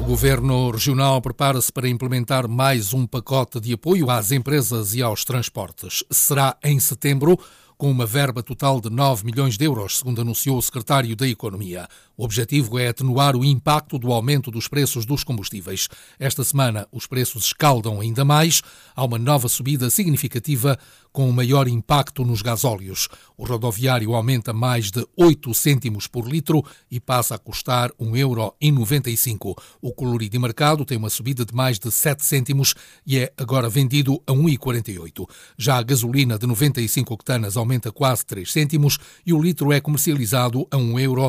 Governo Regional prepara-se para implementar mais um pacote de apoio às empresas e aos transportes. Será em setembro, com uma verba total de 9 milhões de euros, segundo anunciou o secretário da Economia. O objetivo é atenuar o impacto do aumento dos preços dos combustíveis. Esta semana, os preços escaldam ainda mais. Há uma nova subida significativa com um maior impacto nos gasóleos. O rodoviário aumenta mais de 8 cêntimos por litro e passa a custar 1,95 €. O colorido de mercado tem uma subida de mais de 7 cêntimos e é agora vendido a 1,48 €. Já a gasolina de 95 octanas aumenta quase 3 cêntimos e o litro é comercializado a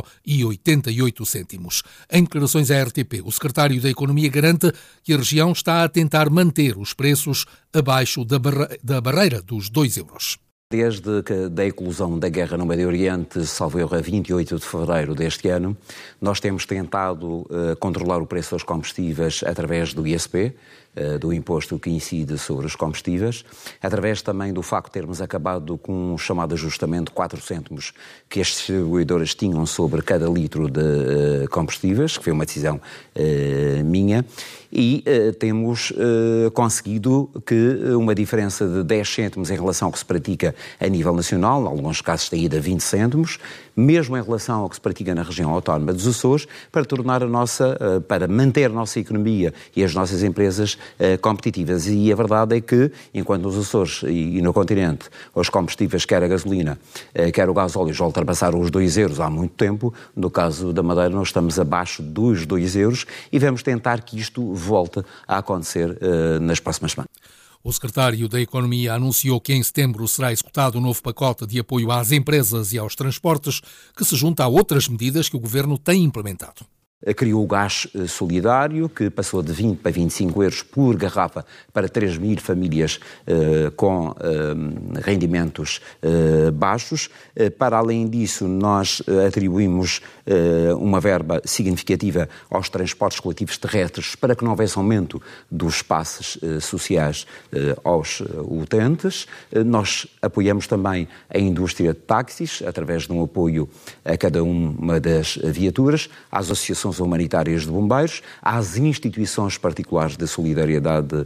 1,88 €. Em declarações à RTP, o secretário da Economia garante que a região está a tentar manter os preços abaixo da barreira dos 2 €. Desde a eclosão da guerra no Médio Oriente, salvo erro, a 28 de fevereiro deste ano, nós temos tentado controlar o preço dos combustíveis através do ISP, do imposto que incide sobre os combustíveis, através também do facto de termos acabado com um chamado ajustamento de 4 cêntimos que as distribuidoras tinham sobre cada litro de combustíveis, que foi uma decisão minha, e temos conseguido que uma diferença de 10 cêntimos em relação ao que se pratica a nível nacional, em alguns casos tem ido a 20 cêntimos, mesmo em relação ao que se pratica na região autónoma dos Açores, para manter a nossa economia e as nossas empresas competitivas. E a verdade é que, enquanto nos Açores e no continente, os combustíveis, quer a gasolina, quer o gasóleo, já ultrapassaram os 2 € há muito tempo, no caso da Madeira nós estamos abaixo dos 2 € e vamos tentar que isto volte a acontecer nas próximas semanas. O secretário da Economia anunciou que em setembro será executado um novo pacote de apoio às empresas e aos transportes, que se junta a outras medidas que o Governo tem implementado. Criou o gás solidário, que passou de 20 para 25 € por garrafa para 3.000 famílias com rendimentos baixos. Para além disso, nós atribuímos uma verba significativa aos transportes coletivos terrestres para que não houvesse aumento dos passes sociais aos utentes. Nós apoiamos também a indústria de táxis, através de um apoio a cada uma das viaturas, às associações humanitárias de bombeiros, às instituições particulares de solidariedade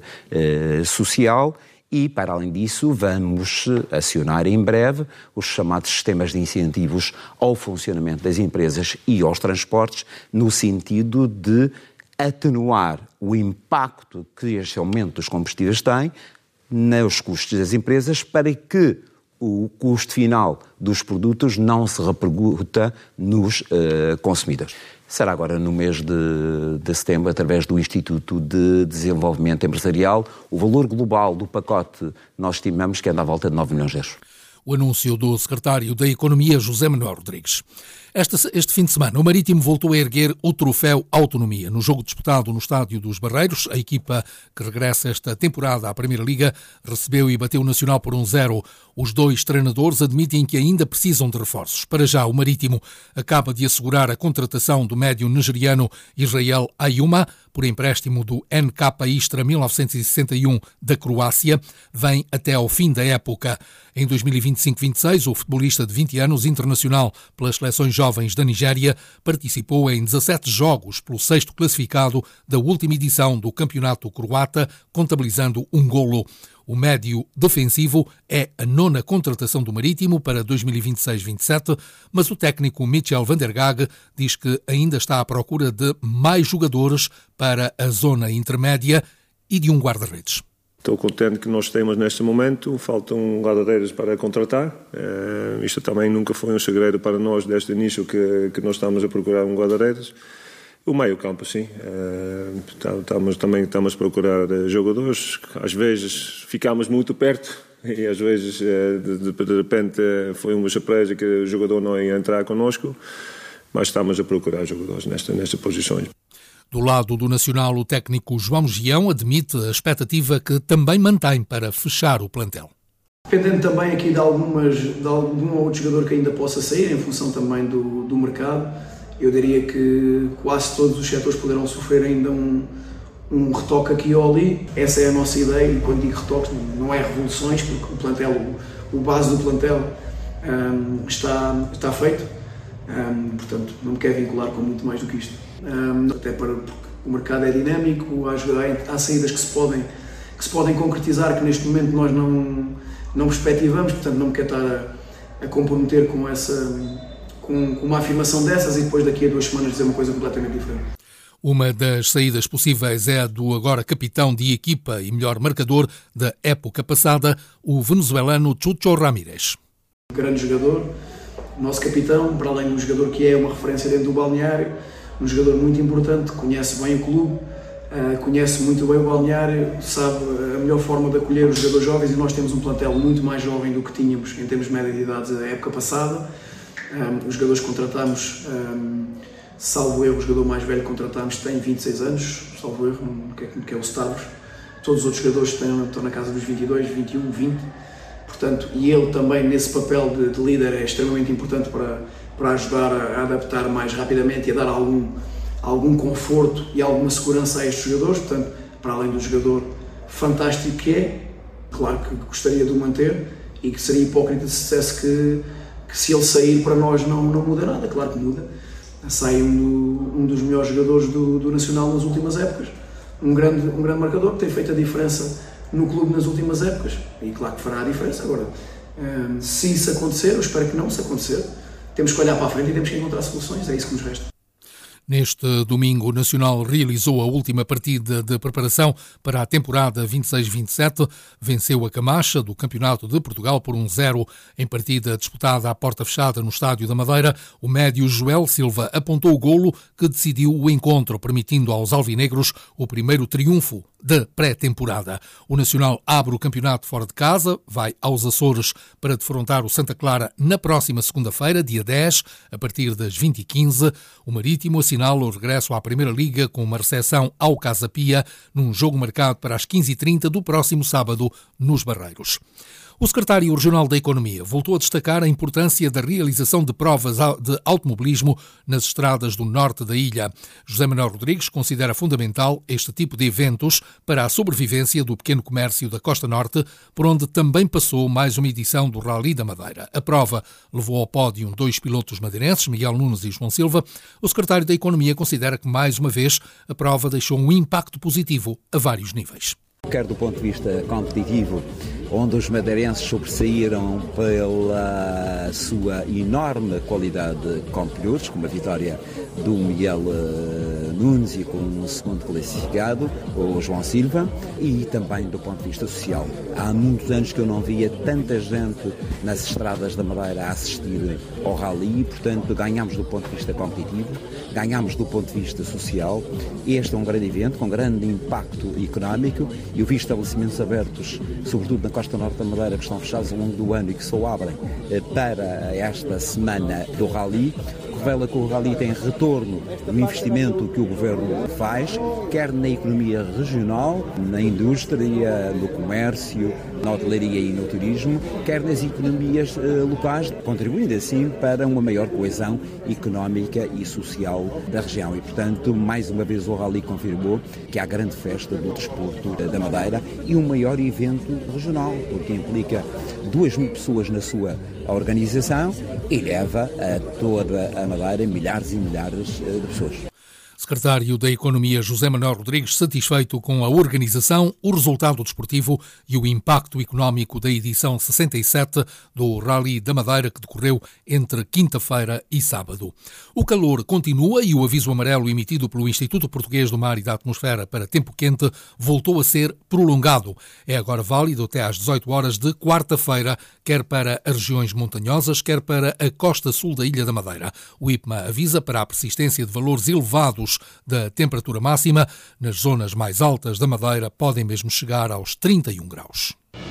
social e, para além disso, vamos acionar em breve os chamados sistemas de incentivos ao funcionamento das empresas e aos transportes, no sentido de atenuar o impacto que este aumento dos combustíveis tem nos custos das empresas para que o custo final dos produtos não se repercuta nos consumidores. Será agora no mês de setembro, através do Instituto de Desenvolvimento Empresarial. O valor global do pacote nós estimamos que anda à volta de 9 milhões de euros. O anúncio do secretário da Economia, José Manuel Rodrigues. Este fim de semana, o Marítimo voltou a erguer o troféu Autonomia. No jogo disputado no Estádio dos Barreiros, a equipa que regressa esta temporada à Primeira Liga recebeu e bateu o Nacional por 1-0. Os dois treinadores admitem que ainda precisam de reforços. Para já, o Marítimo acaba de assegurar a contratação do médio nigeriano Israel Ayouma por empréstimo do NK Istra 1961 da Croácia. Vem até ao fim da época. Em 2025-26, o futebolista de 20 anos, internacional pelas seleções jovens da Nigéria, participou em 17 jogos pelo 6º classificado da última edição do campeonato croata, contabilizando um golo. O médio defensivo é a 9ª contratação do Marítimo para 2026-27, mas o técnico Michel van der Gaag diz que ainda está à procura de mais jogadores para a zona intermédia e de um guarda-redes. Estou contente que nós temos neste momento, faltam guarda-redes para contratar. Isto também nunca foi um segredo para nós desde o início que nós estamos a procurar um guarda-redes. O meio-campo, sim. Estamos a procurar jogadores. Às vezes ficamos muito perto e às vezes de repente foi uma surpresa que o jogador não ia entrar connosco, mas estamos a procurar jogadores nestas posições. Do lado do Nacional, o técnico João Gião admite a expectativa que também mantém para fechar o plantel. Dependendo também aqui de algum outro jogador que ainda possa sair, em função também do mercado, eu diria que quase todos os setores poderão sofrer ainda um retoque aqui ou ali. Essa é a nossa ideia, e quando digo retoques não é revoluções, porque o plantel, o base do plantel está feito, portanto não me quero vincular com muito mais do que isto. Até porque O mercado é dinâmico, há saídas que se podem concretizar, que neste momento nós não perspectivamos, portanto não me quero estar a comprometer com uma afirmação dessas e depois daqui a 2 semanas dizer uma coisa completamente diferente. Uma das saídas possíveis é a do agora capitão de equipa e melhor marcador da época passada, o venezuelano Chucho Ramírez. Grande jogador, nosso capitão, para além de um jogador que é uma referência dentro do balneário, um jogador muito importante, conhece bem o clube, conhece muito bem o balneário, sabe a melhor forma de acolher os jogadores jovens e nós temos um plantel muito mais jovem do que tínhamos em termos de média de idade da época passada. Os jogadores que contratámos, salvo erro, o jogador mais velho que contratámos tem 26 anos, salvo erro, que é o Stavros. Todos os outros jogadores estão na casa dos 22, 21, 20. Portanto, e ele também nesse papel de líder é extremamente importante para ajudar a adaptar mais rapidamente e a dar algum conforto e alguma segurança a estes jogadores. Portanto, para além do jogador fantástico que é, claro que gostaria de o manter e que seria hipócrita se dissesse que se ele sair para nós não muda nada. Claro que muda. Sai um dos melhores jogadores do Nacional nas últimas épocas, um grande marcador que tem feito a diferença no clube nas últimas épocas e claro que fará a diferença. Agora, se isso acontecer, eu espero que não, se acontecer, temos que olhar para a frente e temos que encontrar soluções, é isso que nos resta. Neste domingo, o Nacional realizou a última partida de preparação para a temporada 26-27. Venceu a Camacha do Campeonato de Portugal por 1-0 em partida disputada à porta fechada no Estádio da Madeira. O médio Joel Silva apontou o golo que decidiu o encontro, permitindo aos alvinegros o primeiro triunfo da pré-temporada. O Nacional abre o campeonato fora de casa, vai aos Açores para defrontar o Santa Clara na próxima segunda-feira, dia 10, a partir das 20h15. O Marítimo assinala o regresso à Primeira Liga com uma recepção ao Casa Pia, num jogo marcado para as 15h30 do próximo sábado, nos Barreiros. O secretário regional da Economia voltou a destacar a importância da realização de provas de automobilismo nas estradas do norte da ilha. José Manuel Rodrigues considera fundamental este tipo de eventos para a sobrevivência do pequeno comércio da Costa Norte, por onde também passou mais uma edição do Rally da Madeira. A prova levou ao pódio 2 pilotos madeirenses, Miguel Nunes e João Silva. O secretário da Economia considera que, mais uma vez, a prova deixou um impacto positivo a vários níveis. Quer do ponto de vista competitivo, onde os madeirenses sobressaíram pela sua enorme qualidade como pilotos, com uma vitória do Miguel Nunes e com um segundo classificado, o João Silva, e também do ponto de vista social. Há muitos anos que eu não via tanta gente nas estradas da Madeira a assistir ao rally e, portanto, ganhámos do ponto de vista competitivo, ganhámos do ponto de vista social. Este é um grande evento, com grande impacto económico. Eu vi estabelecimentos abertos, sobretudo na Costa Norte da Madeira, que estão fechados ao longo do ano e que só abrem para esta semana do Rally, revela que o Rally tem retorno do investimento que o Governo faz, quer na economia regional, na indústria, no comércio, na hotelaria e no turismo, quer nas economias locais, contribuindo assim para uma maior coesão económica e social da região. E, portanto, mais uma vez o Rally confirmou que há grande festa do desporto da Madeira e um maior evento regional, porque implica 2.000 pessoas na sua organização e leva a toda a Madeira milhares e milhares de pessoas. Secretário da Economia José Manuel Rodrigues, satisfeito com a organização, o resultado desportivo e o impacto económico da edição 67 do Rally da Madeira, que decorreu entre quinta-feira e sábado. O calor continua e o aviso amarelo emitido pelo Instituto Português do Mar e da Atmosfera para tempo quente voltou a ser prolongado. É agora válido até às 18 horas de quarta-feira, quer para as regiões montanhosas, quer para a costa sul da Ilha da Madeira. O IPMA avisa para a persistência de valores elevados da temperatura máxima. Nas zonas mais altas da Madeira podem mesmo chegar aos 31 graus.